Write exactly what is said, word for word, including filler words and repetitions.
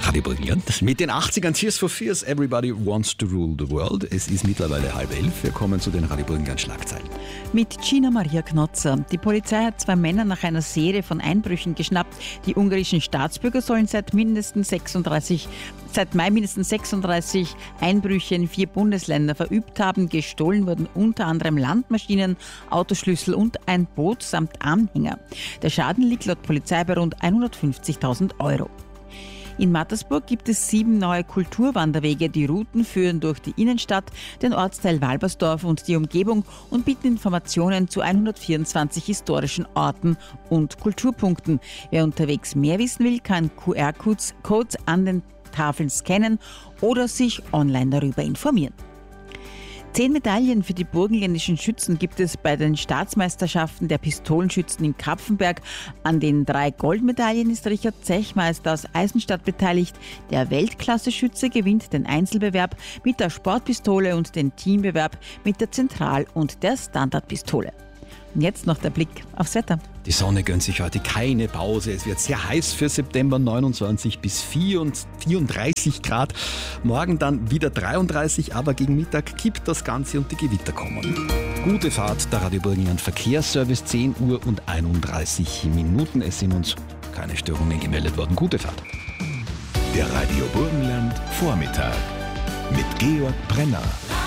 Radio Burgenland. Mit den achtzigern Tears for Fears, Everybody Wants to Rule the World. Es ist mittlerweile halb elf. Wir kommen zu den Radio Burgenland Schlagzeilen. Mit Gina Maria Knotzer. Die Polizei hat zwei Männer nach einer Serie von Einbrüchen geschnappt. Die ungarischen Staatsbürger sollen seit mindestens sechsunddreißig, seit Mai mindestens sechsunddreißig Einbrüche in vier Bundesländer verübt haben. Gestohlen wurden unter anderem Landmaschinen, Autoschlüssel und ein Boot samt Anhänger. Der Schaden liegt laut Polizei bei rund hundertfünfzigtausend Euro. In Mattersburg gibt es sieben neue Kulturwanderwege. Die Routen führen durch die Innenstadt, den Ortsteil Walbersdorf und die Umgebung und bieten Informationen zu hundertvierundzwanzig historischen Orten und Kulturpunkten. Wer unterwegs mehr wissen will, kann Q R-Codes Codes an den Tafeln scannen oder sich online darüber informieren. Zehn Medaillen für die burgenländischen Schützen gibt es bei den Staatsmeisterschaften der Pistolenschützen in Kapfenberg. An den drei Goldmedaillen ist Richard Zechmeister aus Eisenstadt beteiligt. Der Weltklasse-Schütze gewinnt den Einzelbewerb mit der Sportpistole und den Teambewerb mit der Zentral- und der Standardpistole. Und jetzt noch der Blick aufs Wetter. Die Sonne gönnt sich heute keine Pause. Es wird sehr heiß für September, neunundzwanzig bis vierunddreißig Grad. Morgen dann wieder dreiunddreißig, aber gegen Mittag kippt das Ganze und die Gewitter kommen. Gute Fahrt, der Radio Burgenland Verkehrsservice, zehn Uhr und einunddreißig Minuten. Es sind uns keine Störungen gemeldet worden. Gute Fahrt. Der Radio Burgenland Vormittag mit Georg Brenner.